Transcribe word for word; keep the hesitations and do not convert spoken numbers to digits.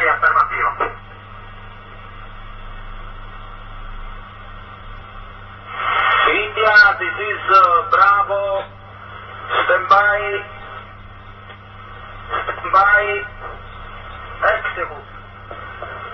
affermativo. India, this is uh, Bravo, stand by, stand by, execute.